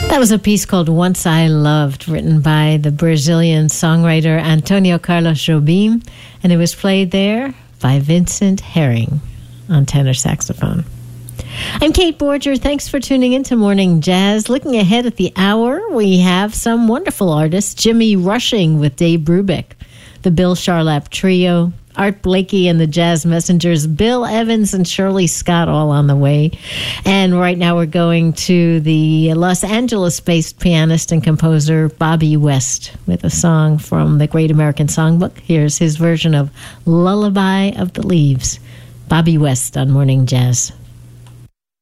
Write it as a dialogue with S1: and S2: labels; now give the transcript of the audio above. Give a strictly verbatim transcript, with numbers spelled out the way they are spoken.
S1: That was a piece called Once I Loved, written by the Brazilian songwriter Antonio Carlos Jobim, and it was played there by Vincent Herring on tenor saxophone. I'm Kate Borger. Thanks for tuning in to Morning Jazz. Looking ahead at the hour, we have some wonderful artists. Jimmy Rushing with Dave Brubeck, the Bill Charlap Trio, Art Blakey and the Jazz Messengers, Bill Evans and Shirley Scott all on the way. And right now we're going to the Los Angeles-based pianist and composer Bobby West with a song from the Great American Songbook. Here's his version of Lullaby of the Leaves. Bobby West on Morning Jazz.